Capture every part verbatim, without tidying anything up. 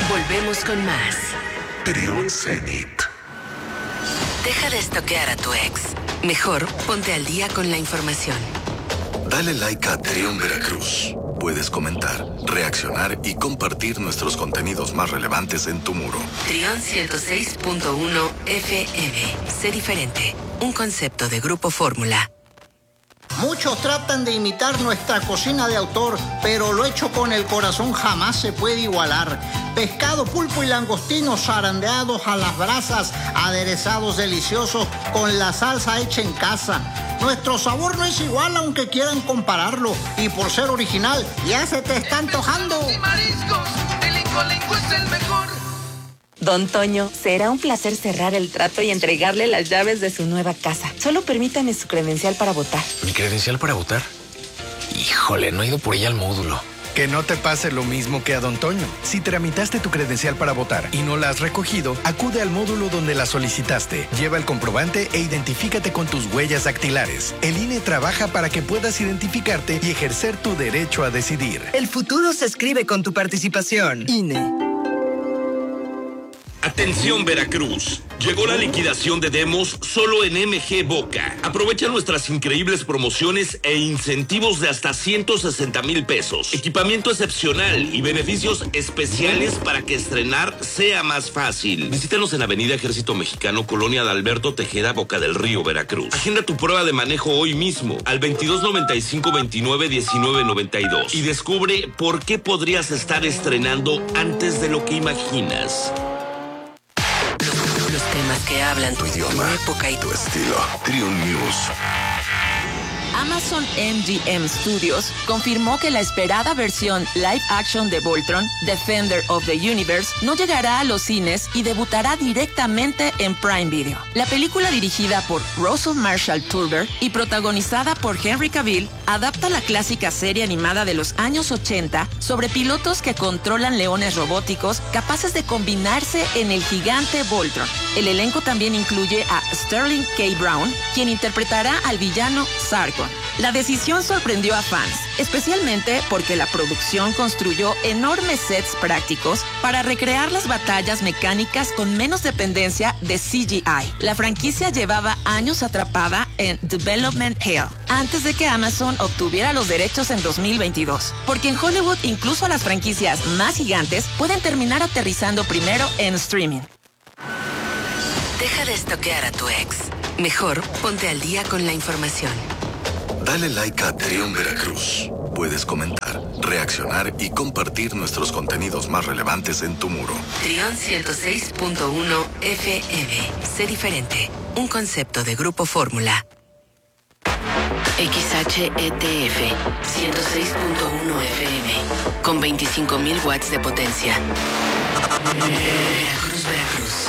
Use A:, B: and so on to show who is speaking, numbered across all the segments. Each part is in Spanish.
A: Volvemos con más.
B: Trión Zenit.
A: Deja de estoquear a tu ex. Mejor ponte al día con la información.
B: Dale like a Trión Veracruz. Puedes comentar, reaccionar y compartir nuestros contenidos más relevantes en tu muro.
A: Trión ciento seis punto uno F M. Sé diferente. Un concepto de Grupo Fórmula.
C: Muchos tratan de imitar nuestra cocina de autor, pero lo hecho con el corazón jamás se puede igualar. Pescado, pulpo y langostinos zarandeados a las brasas, aderezados deliciosos con la salsa hecha en casa. Nuestro sabor no es igual aunque quieran compararlo, y por ser original ya se te está antojando.
D: Y mariscos, el Incolenco es el mejor.
E: Don Toño, será un placer cerrar el trato y entregarle las llaves de su nueva casa. Solo permítame su credencial para votar.
F: ¿Mi credencial para votar? Híjole, no he ido por ella al módulo.
G: Que no te pase lo mismo que a Don Toño. Si tramitaste tu credencial para votar y no la has recogido, acude al módulo donde la solicitaste. Lleva el comprobante e identifícate con tus huellas dactilares. El I N E trabaja para que puedas identificarte y ejercer tu derecho a decidir.
H: El futuro se escribe con tu participación. I N E.
I: Atención Veracruz, llegó la liquidación de demos solo en M G Boca. Aprovecha nuestras increíbles promociones e incentivos de hasta ciento sesenta mil pesos. Equipamiento excepcional y beneficios especiales para que estrenar sea más fácil. Visítanos en Avenida Ejército Mexicano, Colonia de Alberto Tejeda, Boca del Río, Veracruz. Agenda tu prueba de manejo hoy mismo al veintidós noventa y cinco veintinueve diecinueve noventa y dos y descubre por qué podrías estar estrenando antes de lo que imaginas.
A: Los temas que hablan tu idioma, época y
B: tu estilo. Trión News.
J: Amazon M G M Studios confirmó que la esperada versión live action de Voltron, Defender of the Universe, no llegará a los cines y debutará directamente en Prime Video. La película, dirigida por Russell Marshall Turber y protagonizada por Henry Cavill, adapta la clásica serie animada de los años ochenta sobre pilotos que controlan leones robóticos capaces de combinarse en el gigante Voltron. El elenco también incluye a Sterling K. Brown, quien interpretará al villano Sargon. La decisión sorprendió a fans, especialmente porque la producción construyó enormes sets prácticos para recrear las batallas mecánicas con menos dependencia de C G I. La franquicia llevaba años atrapada en Development Hell, antes de que Amazon obtuviera los derechos en dos mil veintidós. Porque en Hollywood incluso las franquicias más gigantes pueden terminar aterrizando primero en streaming.
A: Deja de estoquear a tu ex. Mejor ponte al día con la información.
B: Dale like a Trión Veracruz. Puedes comentar, reaccionar y compartir nuestros contenidos más relevantes en tu muro.
A: Trión ciento seis punto uno F M. Sé diferente. Un concepto de Grupo Fórmula. X H E T F ciento seis punto uno F M. Con veinticinco mil watts de potencia. Veracruz, Veracruz.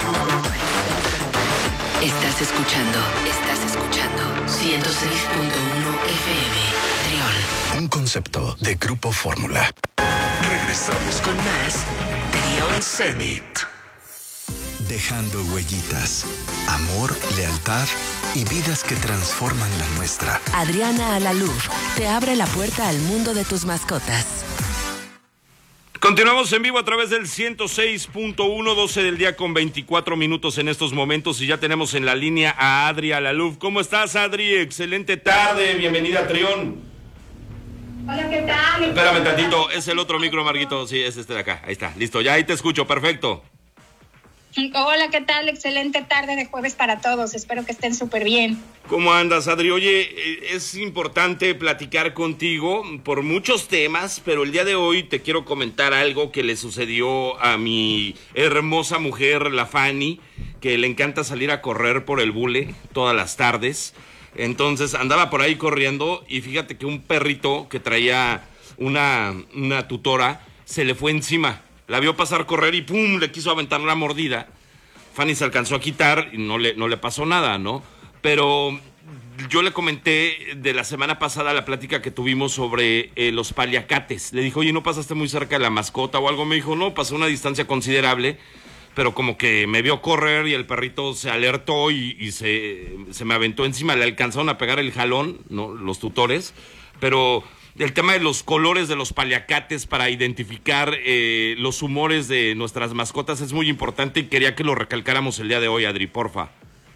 A: Estás escuchando, estás escuchando ciento seis punto uno F M. Trión.
B: Un concepto de Grupo Fórmula. Regresamos
A: con más Trión
B: Zenit. Dejando huellitas, amor, lealtad y vidas que transforman la nuestra.
A: Adriana Alaluf te abre la puerta al mundo de tus mascotas.
I: Continuamos en vivo a través del ciento seis punto uno, doce del día con veinticuatro minutos en estos momentos, y ya tenemos en la línea a Adri Alaluf. ¿Cómo estás, Adri? Excelente tarde, bienvenida a Trión.
K: Hola, ¿qué tal?
I: Espérame tantito, es el otro micro, Marguito, sí, es este de acá, ahí está, listo, ya ahí te escucho, perfecto.
K: Hola, ¿qué tal? Excelente tarde de jueves para todos. Espero que estén súper bien.
I: ¿Cómo andas, Adri? Oye, es importante platicar contigo por muchos temas, pero el día de hoy te quiero comentar algo que le sucedió a mi hermosa mujer, la Fanny, que le encanta salir a correr por el bule todas las tardes. Entonces andaba por ahí corriendo y fíjate que un perrito que traía una, una tutora se le fue encima. La vio pasar correr y pum, le quiso aventar la mordida. Fanny se alcanzó a quitar y no le, no le pasó nada, ¿no? Pero yo le comenté de la semana pasada la plática que tuvimos sobre eh, los paliacates. Le dijo, oye, ¿no pasaste muy cerca de la mascota o algo? Me dijo, no, pasé una distancia considerable, pero como que me vio correr y el perrito se alertó y, y se, se me aventó encima. Le alcanzaron a pegar el jalón, ¿no? Los tutores, pero el tema de los colores de los paliacates para identificar eh, los humores de nuestras mascotas es muy importante y quería que lo recalcáramos el día de hoy, Adri, porfa.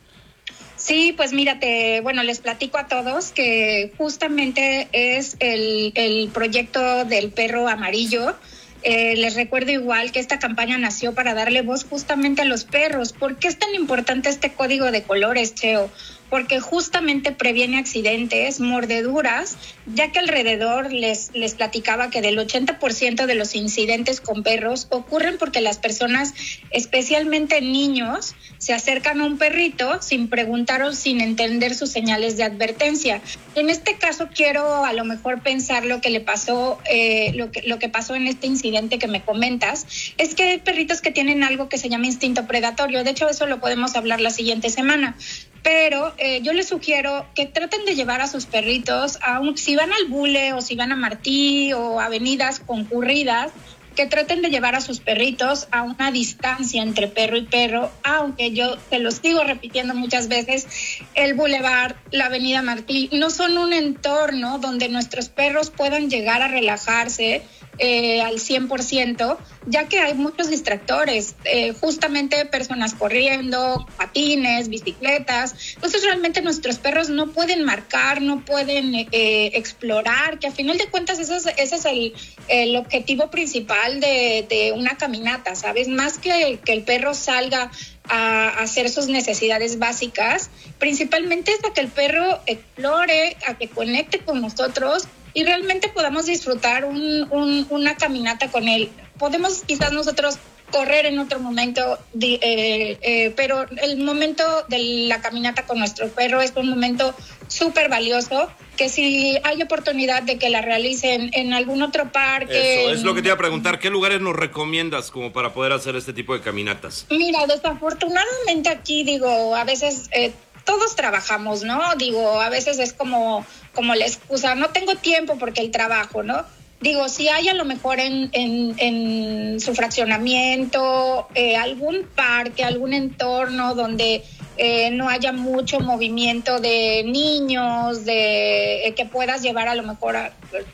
K: Sí, pues mírate, bueno, les platico a todos que justamente es el, el proyecto del perro amarillo. Eh, les recuerdo igual que esta campaña nació para darle voz justamente a los perros. ¿Por qué es tan importante este código de colores, Cheo? Porque justamente previene accidentes, mordeduras, ya que alrededor les, les platicaba que del ochenta por ciento de los incidentes con perros ocurren porque las personas, especialmente niños, se acercan a un perrito sin preguntar o sin entender sus señales de advertencia. En este caso quiero a lo mejor pensar lo que le pasó, eh, lo que, lo que pasó en este incidente que me comentas, es que hay perritos que tienen algo que se llama instinto predatorio. De hecho, eso lo podemos hablar la siguiente semana. Pero eh, yo les sugiero que traten de llevar a sus perritos, a un, si van al Bule o si van a Martí o avenidas concurridas, que traten de llevar a sus perritos a una distancia entre perro y perro, aunque yo te lo sigo repitiendo muchas veces, el Boulevard, la avenida Martí, no son un entorno donde nuestros perros puedan llegar a relajarse eh, al cien por ciento, ya que hay muchos distractores, eh, justamente personas corriendo, patines, bicicletas. Entonces realmente nuestros perros no pueden marcar, no pueden eh, explorar, que a final de cuentas ese es, ese es el, el objetivo principal de, de una caminata, ¿sabes? Más que, que el perro salga a hacer sus necesidades básicas, principalmente es a que el perro explore, a que conecte con nosotros y realmente podamos disfrutar un, un, una caminata con él. Podemos quizás nosotros correr en otro momento, de, eh, eh, pero el momento de la caminata con nuestro perro es un momento súper valioso, que si hay oportunidad de que la realicen en algún otro parque...
I: Eso, es lo que te iba a preguntar, ¿qué lugares nos recomiendas como para poder hacer este tipo de caminatas?
K: Mira, desafortunadamente aquí, digo, a veces... Eh, todos trabajamos, ¿no? Digo, a veces es como, como la excusa, no tengo tiempo porque el trabajo, ¿no? Digo, si hay a lo mejor en, en, en su fraccionamiento, eh, algún parque, algún entorno donde eh, no haya mucho movimiento de niños, de eh, que puedas llevar a lo mejor a,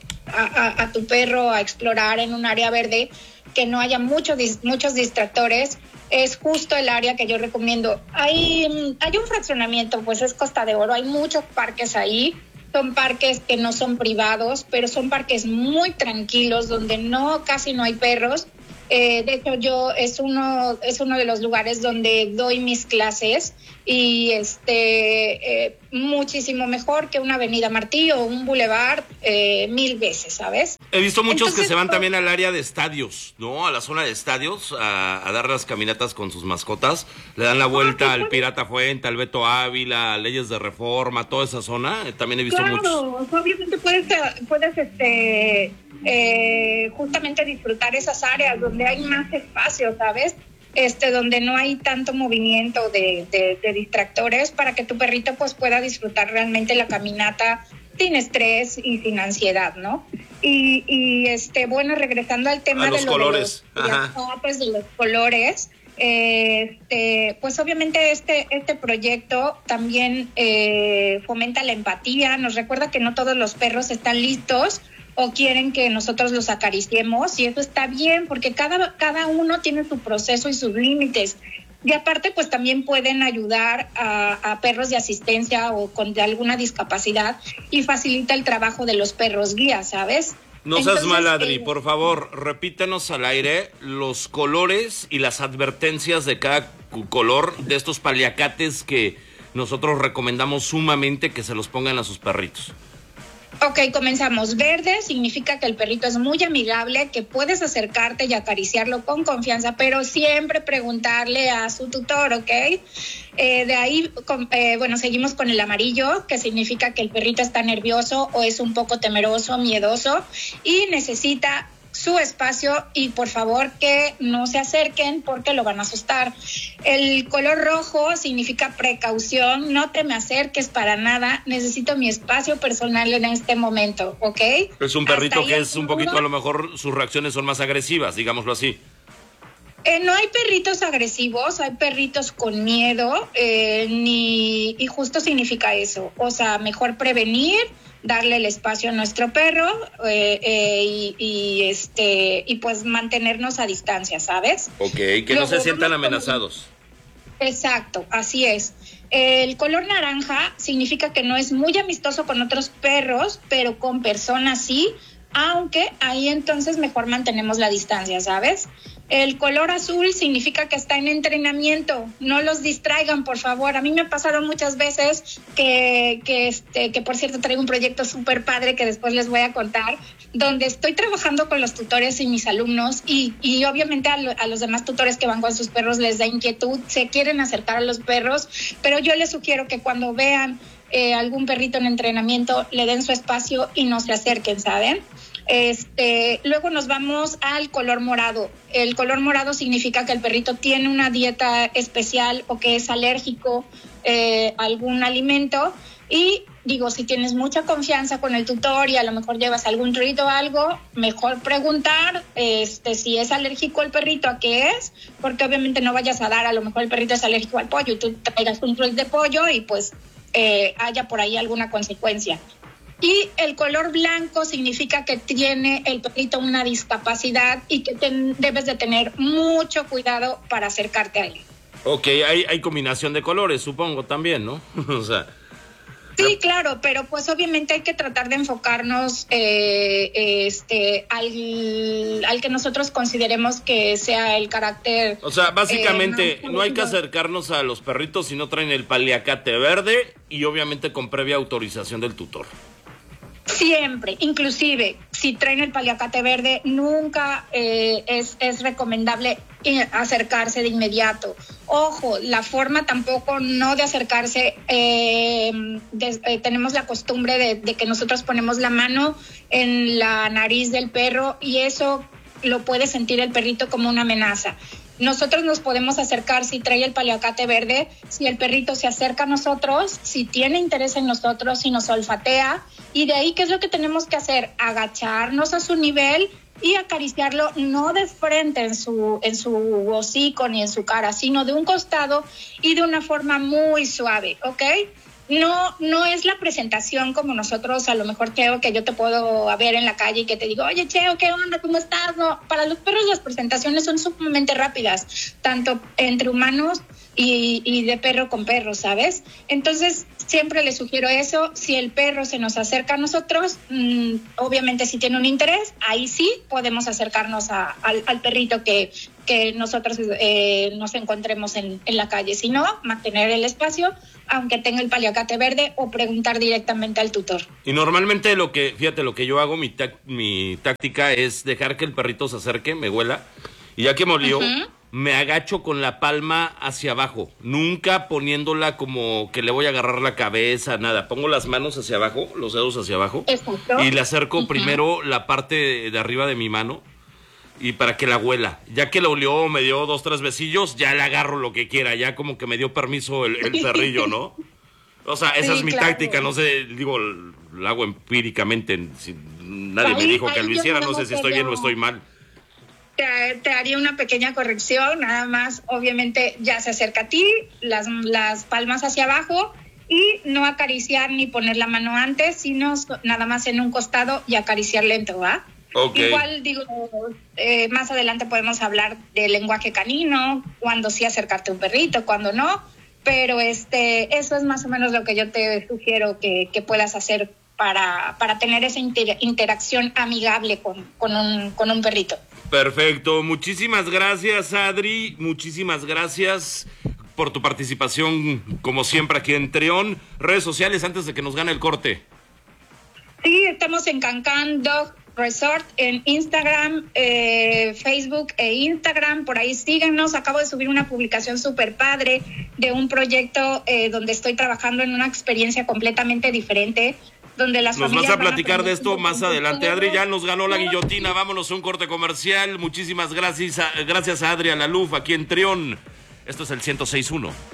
K: a, a tu perro a explorar en un área verde, que no haya mucho, muchos distractores, es justo el área que yo recomiendo. Hay, hay un fraccionamiento, pues es Costa de Oro, hay muchos parques ahí, son parques que no son privados, pero son parques muy tranquilos, donde no, casi no hay perros. Eh, de hecho, yo es uno, es uno de los lugares donde doy mis clases y este eh, muchísimo mejor que una avenida Martí o un bulevar eh, mil veces, ¿sabes?
I: He visto muchos Entonces, que se van
K: pues,
I: también al área de estadios, ¿no? A la zona de estadios, a, a dar las caminatas con sus mascotas. Le dan la vuelta al Pirata Fuente, al Beto Ávila, a Leyes de Reforma, toda esa zona. También he visto
K: claro,
I: muchos.
K: Claro, obviamente puedes, puedes este, eh, justamente disfrutar esas áreas donde hay más espacio, ¿sabes? Este, donde no hay tanto movimiento de, de, de distractores, para que tu perrito pues pueda disfrutar realmente la caminata sin estrés y sin ansiedad, ¿no? Y, y este, bueno, regresando al tema
I: a los
K: de, lo
I: colores.
K: de, los, de, las fotos, de los colores, este, pues obviamente este, este proyecto también eh, fomenta la empatía, nos recuerda que no todos los perros están listos o quieren que nosotros los acariciemos, y eso está bien porque cada, cada uno tiene su proceso y sus límites. Y aparte, pues también pueden ayudar a, a perros de asistencia o con de alguna discapacidad, y facilita el trabajo de los perros guía, ¿sabes?
I: No seas mal, Adri, eh, por favor, repítanos al aire los colores y las advertencias de cada color de estos paliacates que nosotros recomendamos sumamente que se los pongan a sus perritos.
K: Ok, comenzamos. Verde significa que el perrito es muy amigable, que puedes acercarte y acariciarlo con confianza, pero siempre preguntarle a su tutor, ¿ok? Eh, de ahí, con, eh, bueno, seguimos con el amarillo, que significa que el perrito está nervioso o es un poco temeroso, miedoso y necesita su espacio, y por favor que no se acerquen porque lo van a asustar. El color rojo significa precaución, no te me acerques para nada, necesito mi espacio personal en este momento, ¿ok?
I: Es un perrito que es un poquito, a lo mejor sus reacciones son más agresivas, digámoslo así.
K: Eh, no hay perritos agresivos, hay perritos con miedo, eh, ni y justo significa eso, o sea, mejor prevenir darle el espacio a nuestro perro eh, eh, y, y, este, y pues mantenernos a distancia, ¿sabes?
I: Ok, que Luego, no se sientan amenazados.
K: Exacto, así es. El color naranja significa que no es muy amistoso con otros perros, pero con personas sí, aunque ahí entonces mejor mantenemos la distancia, ¿sabes? El color azul significa que está en entrenamiento, no los distraigan, por favor. A mí me ha pasado muchas veces que, que, este, que por cierto, traigo un proyecto súper padre que después les voy a contar, donde estoy trabajando con los tutores y mis alumnos y, y obviamente a, lo, a los demás tutores que van con sus perros les da inquietud, se quieren acercar a los perros, pero yo les sugiero que cuando vean eh, algún perrito en entrenamiento le den su espacio y no se acerquen, ¿saben? Este, luego nos vamos al color morado. El color morado significa que el perrito tiene una dieta especial o que es alérgico eh, a algún alimento. Y digo, si tienes mucha confianza con el tutor y a lo mejor llevas algún treat o algo, mejor preguntar este, si es alérgico el perrito, a qué es, porque obviamente no vayas a dar, a lo mejor el perrito es alérgico al pollo y tú traigas un treat de pollo y pues eh, haya por ahí alguna consecuencia. Y el color blanco significa que tiene el perrito una discapacidad y que te, debes de tener mucho cuidado para acercarte a él.
I: Ok, hay, hay combinación de colores, supongo, también, ¿no? O sea...
K: Sí, claro, pero pues obviamente hay que tratar de enfocarnos eh, este, al, al que nosotros consideremos que sea el carácter...
I: O sea, básicamente
K: eh, no,
I: no hay que acercarnos a los perritos si no traen el paliacate verde y obviamente con previa autorización del tutor.
K: Siempre, inclusive si traen el paliacate verde, nunca eh, es, es recomendable acercarse de inmediato. Ojo, la forma tampoco no de acercarse, eh, de, eh, tenemos la costumbre de, de que nosotros ponemos la mano en la nariz del perro y eso lo puede sentir el perrito como una amenaza. Nosotros nos podemos acercar si trae el paliacate verde, si el perrito se acerca a nosotros, si tiene interés en nosotros, si nos olfatea. Y de ahí, ¿qué es lo que tenemos que hacer? Agacharnos a su nivel y acariciarlo no de frente en su, en su hocico ni en su cara, sino de un costado y de una forma muy suave, ¿ok? No, no es la presentación como nosotros, a lo mejor, Cheo, que yo te puedo ver en la calle y que te digo, oye, Cheo, ¿qué onda? ¿Cómo estás? No, para los perros las presentaciones son sumamente rápidas, tanto entre humanos y, y de perro con perro, ¿sabes? Entonces, siempre les sugiero eso. Si el perro se nos acerca a nosotros, mmm, obviamente si tiene un interés, ahí sí podemos acercarnos a, al, al perrito que, que nosotros eh, nos encontremos en, en la calle. Si no, mantener el espacio, aunque tenga el paliacate verde, o preguntar directamente al tutor.
I: Y normalmente lo que, fíjate, lo que yo hago, mi, tac, mi táctica es dejar que el perrito se acerque, me huela, y ya que me olió, uh-huh. me agacho con la palma hacia abajo, nunca poniéndola como que le voy a agarrar la cabeza, nada. Pongo las manos hacia abajo, los dedos hacia abajo,
K: exacto,
I: y le acerco
K: uh-huh.
I: primero la parte de, de arriba de mi mano, y para que la huela. Ya que la olió, me dio dos, tres besillos, ya le agarro lo que quiera, ya como que me dio permiso el, el perrillo, ¿no? O sea, esa sí, es mi claro. táctica, no sé, digo, lo hago empíricamente, si nadie ahí, me dijo que lo hiciera, no sé si estoy bien o estoy mal.
K: Te, te haría una pequeña corrección, nada más, obviamente ya se acerca a ti, las, las palmas hacia abajo, y no acariciar ni poner la mano antes, sino nada más en un costado y acariciar lento, ¿va?
I: Okay.
K: Igual, digo, eh, más adelante podemos hablar del lenguaje canino, cuando sí acercarte a un perrito, cuando no, pero este, eso es más o menos lo que yo te sugiero que, que puedas hacer para, para tener esa inter- interacción amigable con, con, un, con un perrito.
I: Perfecto, muchísimas gracias, Adri, muchísimas gracias por tu participación, como siempre, aquí en Trión. Redes sociales antes de que nos gane el corte.
K: Sí, estamos en Cancán Dog Resort en Instagram, eh, Facebook e Instagram, por ahí síguenos. Acabo de subir una publicación súper padre de un proyecto eh, donde estoy trabajando en una experiencia completamente diferente, donde las
I: nos
K: familias
I: vas a platicar de esto más adelante. Adri, ya nos ganó la guillotina, vámonos a un corte comercial. Muchísimas gracias a, gracias a Adri Laluf aquí en Trión. Esto es el ciento seis punto uno.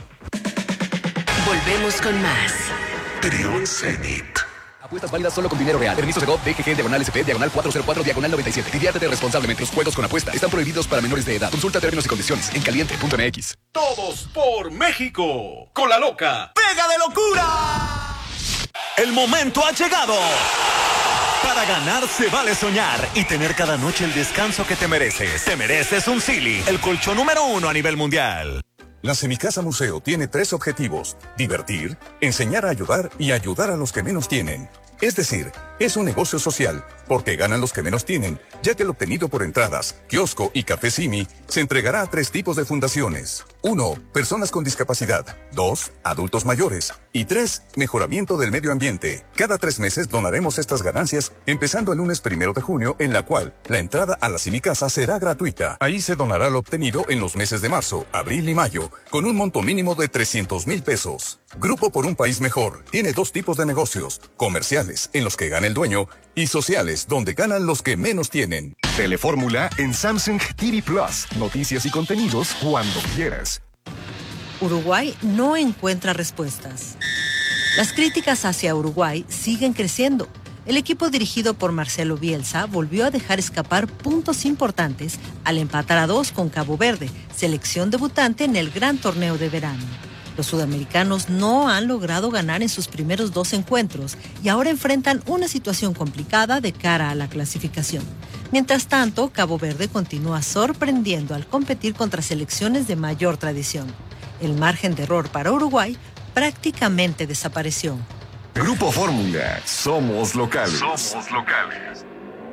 A: Volvemos con más.
B: Trión Zenit.
L: Apuestas válidas solo con dinero real. Permiso de G O V, D G G, diagonal S P, diagonal cuatrocientos cuatro, diagonal noventa y siete. Diviértete responsablemente. Los juegos con apuesta están prohibidos para menores de edad. Consulta términos y condiciones en caliente punto m x.
M: Todos por México. Con la loca. ¡Pega de locura! El momento ha llegado. Para ganar se vale soñar y tener cada noche el descanso que te mereces. Te mereces un Sealy, el colchón número uno a nivel mundial.
N: La Semicasa Museo tiene tres objetivos: divertir, enseñar a ayudar y ayudar a los que menos tienen. Es decir, es un negocio social, porque ganan los que menos tienen, ya que el obtenido por entradas, kiosco y café Simi se entregará a tres tipos de fundaciones. Uno, personas con discapacidad. Dos, adultos mayores. Y tres, mejoramiento del medio ambiente. Cada tres meses donaremos estas ganancias, empezando el lunes primero de junio, en la cual la entrada a la Semicasa será gratuita. Ahí se donará lo obtenido en los meses de marzo, abril y mayo, con un monto mínimo de trescientos mil pesos. Grupo por un País Mejor tiene dos tipos de negocios: comerciales, en los que gana el dueño, y sociales, donde ganan los que menos tienen.
O: Telefórmula en Samsung T V Plus. Noticias y contenidos cuando quieras.
P: Uruguay no encuentra respuestas. Las críticas hacia Uruguay siguen creciendo. El equipo dirigido por Marcelo Bielsa volvió a dejar escapar puntos importantes al empatar a dos con Cabo Verde, selección debutante en el gran torneo de verano. Los sudamericanos no han logrado ganar en sus primeros dos encuentros y ahora enfrentan una situación complicada de cara a la clasificación. Mientras tanto, Cabo Verde continúa sorprendiendo al competir contra selecciones de mayor tradición. El margen de error para Uruguay prácticamente desapareció.
O: Grupo Fórmula, somos locales.
B: Somos locales.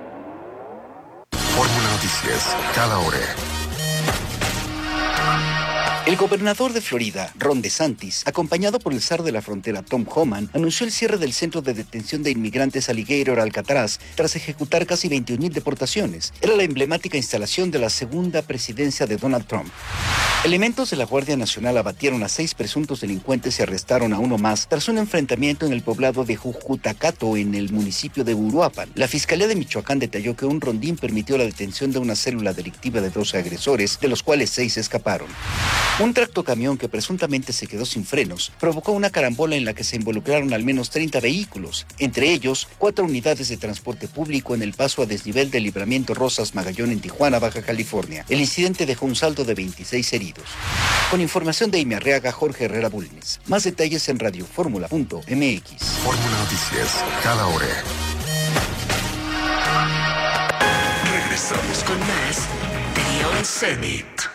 B: Fórmula Noticias, cada hora.
Q: El gobernador de Florida, Ron DeSantis, acompañado por el zar de la frontera, Tom Homan, anunció el cierre del centro de detención de inmigrantes Alligator Alcatraz tras ejecutar casi veintiún mil deportaciones. Era la emblemática instalación de la segunda presidencia de Donald Trump. Elementos de la Guardia Nacional abatieron a seis presuntos delincuentes y arrestaron a uno más tras un enfrentamiento en el poblado de Jujutacato, en el municipio de Uruapan. La Fiscalía de Michoacán detalló que un rondín permitió la detención de una célula delictiva de doce agresores, de los cuales seis escaparon. Un tractocamión que presuntamente se quedó sin frenos provocó una carambola en la que se involucraron al menos treinta vehículos, entre ellos cuatro unidades de transporte público en el paso a desnivel del Libramiento Rosas Magallón en Tijuana, Baja California. El incidente dejó un saldo de veintiséis heridos. Con información de Amy Arriaga, Jorge Herrera Bulnes. Más detalles en radioformula punto m x.
B: Fórmula Noticias, cada hora.
A: Regresamos con más Trión Zenit.